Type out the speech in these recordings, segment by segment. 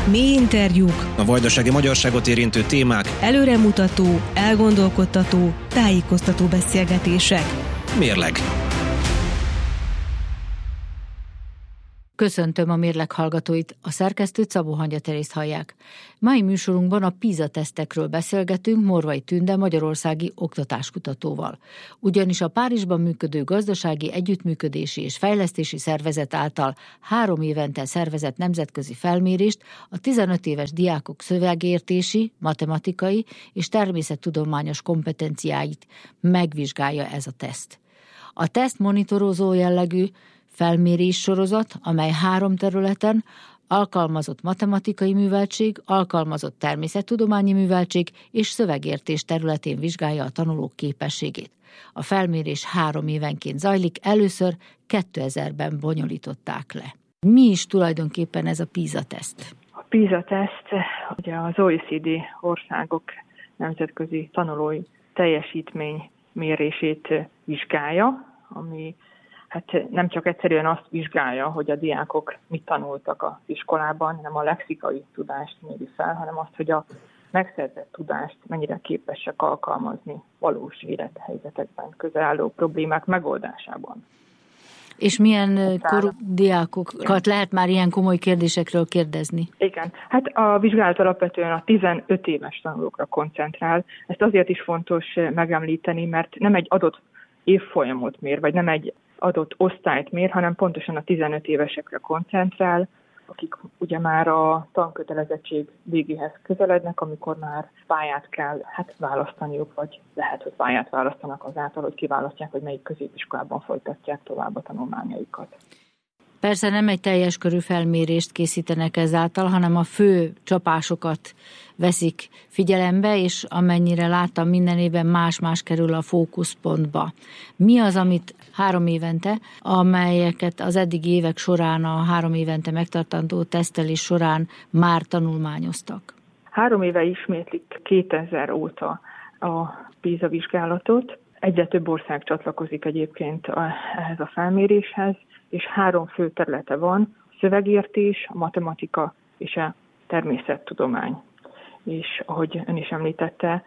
Mély interjúk, a vajdasági magyarságot érintő témák, előremutató, elgondolkodtató, tájékoztató beszélgetések. Mérleg. Köszöntöm a Mérleg hallgatóit, a szerkesztőt Szabó Hangya Terészt hallják. Mai műsorunkban a PISA-tesztekről beszélgetünk Morvai Tünde magyarországi oktatáskutatóval. Ugyanis a Párizsban működő Gazdasági Együttműködési és Fejlesztési Szervezet által 3 évente szervezett nemzetközi felmérést a 15 éves diákok szövegértési, matematikai és természettudományos kompetenciáit megvizsgálja ez a teszt. A teszt monitorozó jellegű felmérés sorozat, amely 3 területen, alkalmazott matematikai műveltség, alkalmazott természettudományi műveltség és szövegértés területén vizsgálja a tanulók képességét. A felmérés 3 évenként zajlik, először 2000-ben bonyolították le. Mi is tulajdonképpen ez a PISA-teszt? A PISA-teszt ugye az OECD országok nemzetközi tanulói teljesítmény mérését vizsgálja, ami nem csak egyszerűen azt vizsgálja, hogy a diákok mit tanultak az iskolában, hanem a lexikai tudást méri fel, hanem azt, hogy a megszerzett tudást mennyire képesek alkalmazni valós élethelyzetekben, közel álló problémák megoldásában. És milyen korú diákokat lehet már ilyen komoly kérdésekről kérdezni? Igen, a vizsgálat alapvetően a 15 éves tanulókra koncentrál. Ezt azért is fontos megemlíteni, mert nem egy adott évfolyamot mér, vagy nem egy adott osztályt mér, hanem pontosan a 15 évesekre koncentrál, akik ugye már a tankötelezettség végéhez közelednek, amikor már pályát kell választaniuk, vagy lehet, hogy pályát választanak azáltal, hogy kiválasztják, hogy melyik középiskolában folytatják tovább a tanulmányaikat. Persze nem egy teljes körű felmérést készítenek ezáltal, hanem a fő csapásokat veszik figyelembe, és amennyire láttam, minden évben más-más kerül a fókuszpontba. Mi az, amit 3 évente, amelyeket az eddigi évek során, a 3 évente megtartandó tesztelés során már tanulmányoztak? 3 éve ismétlik 2000 óta a PISA vizsgálatot. Egyre több ország csatlakozik egyébként ehhez a felméréshez, és 3 fő területe van: a szövegértés, a matematika és a természettudomány. És ahogy ön is említette,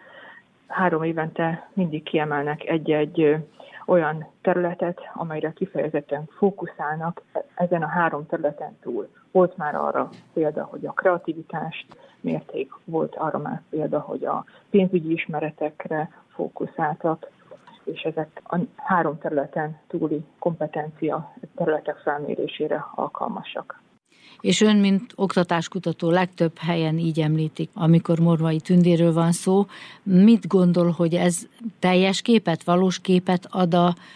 3 évente mindig kiemelnek egy-egy olyan területet, amelyre kifejezetten fókuszálnak ezen a 3 területen túl. Volt már arra példa, hogy a kreativitást mérték, volt arra már példa, hogy a pénzügyi ismeretekre fókuszáltak, és ezek a 3 területen túli kompetencia területek felmérésére alkalmasak. És ön, mint oktatáskutató, legtöbb helyen így említik, amikor Morvai Tündéről van szó. Mit gondol, hogy ez teljes képet, valós képet ad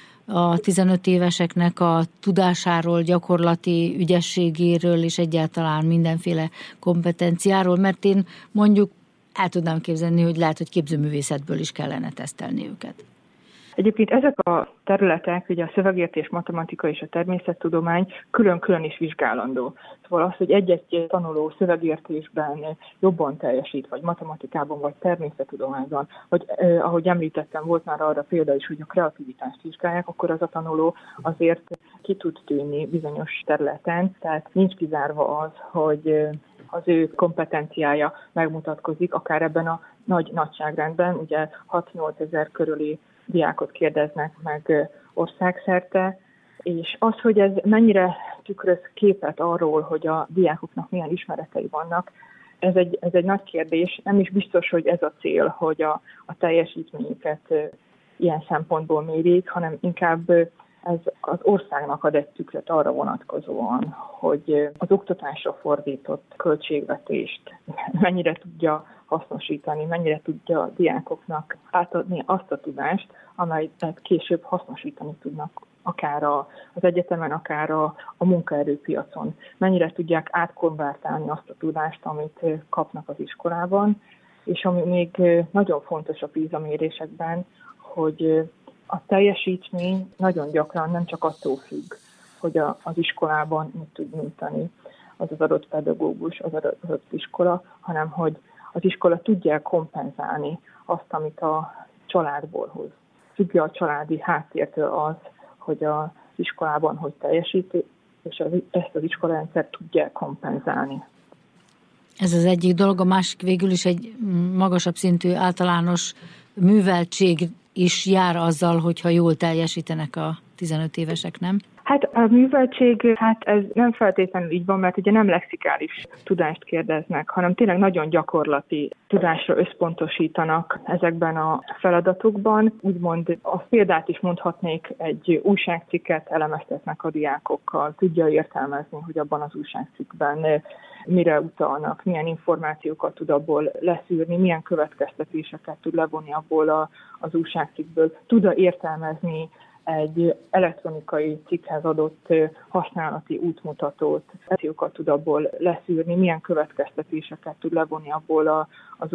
a 15 éveseknek a tudásáról, gyakorlati ügyességéről és egyáltalán mindenféle kompetenciáról? Mert én mondjuk el tudnám képzelni, hogy lehet, hogy képzőművészetből is kellene tesztelni őket. Egyébként ezek a területek, ugye a szövegértés, matematika és a természettudomány külön-külön is vizsgálandó. Szóval az, hogy egy-egy tanuló szövegértésben jobban teljesít, vagy matematikában, vagy természettudományban, vagy ahogy említettem, volt már arra példa is, hogy a kreativitást vizsgálják, akkor az a tanuló azért ki tud tűnni bizonyos területen, tehát nincs kizárva az, hogy az ő kompetenciája megmutatkozik, akár ebben a nagy nagyságrendben, ugye 6-8 ezer körüli diákot kérdeznek meg országszerte, és az, hogy ez mennyire tükröz képet arról, hogy a diákoknak milyen ismeretei vannak, ez egy nagy kérdés. Nem is biztos, hogy ez a cél, hogy a teljesítményüket ilyen szempontból mérjék, hanem inkább ez az országnak ad egy tükröt arra vonatkozóan, hogy az oktatásra fordított költségvetést mennyire tudja hasznosítani, mennyire tudja a diákoknak átadni azt a tudást, amelyet később hasznosítani tudnak akár az egyetemen, akár a munkaerőpiacon. Mennyire tudják átkonvertálni azt a tudást, amit kapnak az iskolában, és ami még nagyon fontos a PISA mérésekben, hogy a teljesítmény nagyon gyakran nem csak attól függ, hogy az iskolában mit tud nyújtani az adott pedagógus, az adott iskola, hanem hogy az iskola tudja kompenzálni azt, amit a családból hoz. Függ a családi háttértől az, hogy az iskolában hogy teljesít, és ezt az iskolarendszer tudja kompenzálni. Ez az egyik dolog, a másik végül is egy magasabb szintű általános műveltség is jár azzal, hogyha jól teljesítenek a 15 évesek, nem? Hát a műveltség, ez nem feltétlenül így van, mert ugye nem lexikális tudást kérdeznek, hanem tényleg nagyon gyakorlati tudásra összpontosítanak ezekben a feladatokban. Úgymond a példát is mondhatnék, egy újságcikket elemeztetnek a diákokkal, tudja értelmezni, hogy abban az újságcikkben mire utalnak, milyen információkat tud abból leszűrni, milyen következtetéseket tud levonni abból az újságcikkből, tud értelmezni egy elektronikai cikkhez adott használati útmutatót, tud abból leszűrni, milyen következtetéseket tud levonni abból az